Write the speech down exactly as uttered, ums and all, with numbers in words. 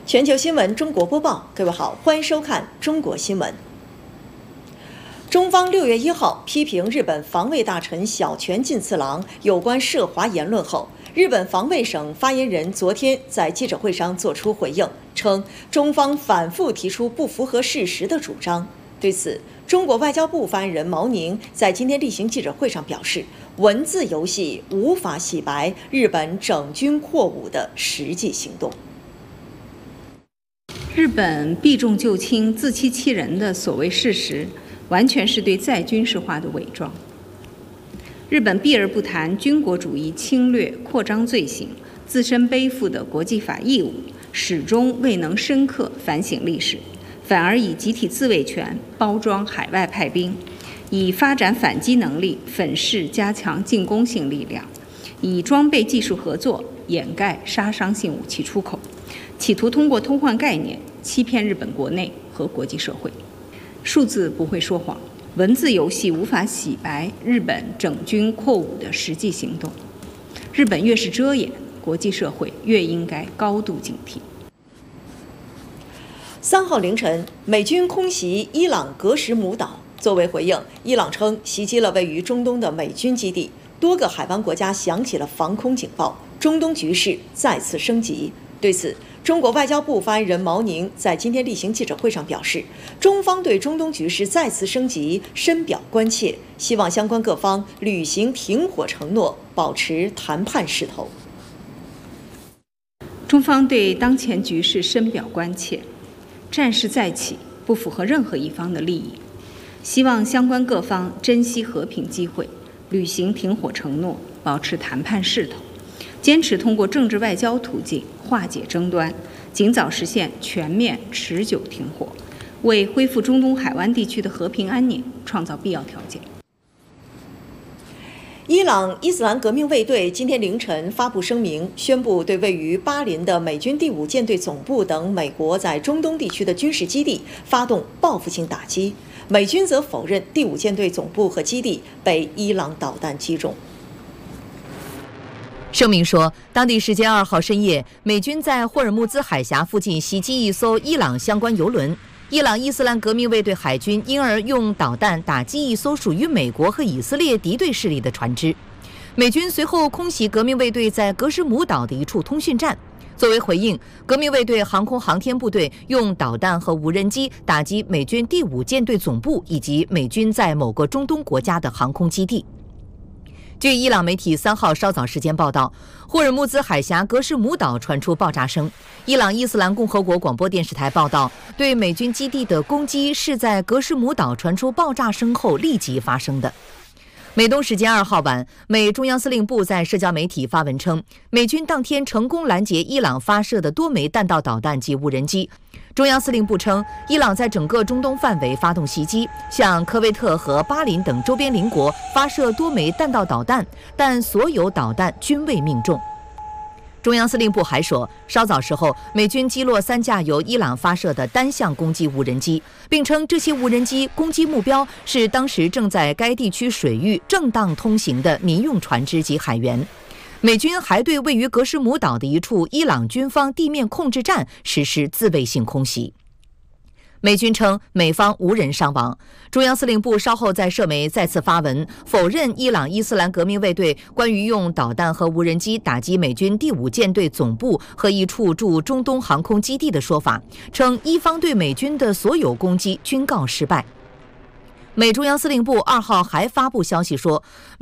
全球新闻中国播报，各位好，欢迎收看中国新闻。中方六月一号批评日本防卫大臣小泉进次郎有关涉华言论后，日本防卫省发言人昨天在记者会上作出回应，称中方反复提出不符合事实的主张。对此，中国外交部发言人毛宁在今天例行记者会上表示，文字游戏无法洗白日本整军扩武的实际行动。 日本避重就轻、自欺欺人的所谓事实，完全是对再军事化的伪装。日本避而不谈军国主义侵略扩张罪行，自身背负的国际法义务，始终未能深刻反省历史，反而以集体自卫权包装海外派兵，以发展反击能力粉饰加强进攻性力量，以装备技术合作掩盖杀伤性武器出口，企图通过偷换概念欺骗日本国内和国际社会。数字不会说谎，文字游戏无法洗白日本整军扩武的实际行动。日本越是遮掩，国际社会越应该高度警惕。 三号凌晨，美军空袭伊朗格什姆岛。作为回应，伊朗称袭击了位于中东的美军基地，多个海湾国家响起了防空警报，中东局势再次升级。对此，中国外交部发言人毛宁在今天例行记者会上表示，中方对中东局势再次升级深表关切，希望相关各方履行停火承诺，保持谈判势头。 中方对当前局势深表关切，战事再起不符合任何一方的利益，希望相关各方珍惜和平机会，履行停火承诺，保持谈判势头，坚持通过政治外交途径化解争端，尽早实现全面持久停火，为恢复中东海湾地区的和平安宁创造必要条件。 伊朗伊斯兰革命卫队今天凌晨发布声明，宣布对位于巴林的美军第五舰队总部等美国在中东地区的军事基地发动报复性打击。美军则否认第五舰队总部和基地被伊朗导弹击中。 声明说，当地时间二号深夜，美军在霍尔木兹海峡附近袭击一艘伊朗相关油轮，伊朗伊斯兰革命卫队海军因而用导弹打击一艘属于美国和以色列敌对势力的船只。美军随后空袭革命卫队在格什姆岛的一处通讯站。作为回应，革命卫队航空航天部队用导弹和无人机打击美军第五舰队总部以及美军在某个中东国家的航空基地。据伊朗媒体三号稍早时间报道，霍尔木兹海峡格什姆岛传出爆炸声。伊朗伊斯兰共和国广播电视台报道，对美军基地的攻击是在格什姆岛传出爆炸声后立即发生的。美东时间二号晚，美中央司令部在社交媒体发文称，美军当天成功拦截伊朗发射的多枚弹道导弹及无人机。中央司令部称，伊朗在整个中东范围发动袭击，向科威特和巴林等周边邻国发射多枚弹道导弹，但所有导弹均未命中。中央司令部还说，稍早时候，美军击落三架由伊朗发射的单向攻击无人机，并称这些无人机攻击目标是当时正在该地区水域正当通行的民用船只及海员。美军还对位于格什姆岛的一处伊朗军方地面控制站实施自卫性空袭。美军称美方无人伤亡。中央司令部稍后在社媒再次发文否认伊朗伊斯兰革命卫队关于用导弹和无人机打击美军第五舰队总部和一处驻中东航空基地的说法，称伊方对美军的所有攻击均告失败。美中央司令部二号还发布消息说，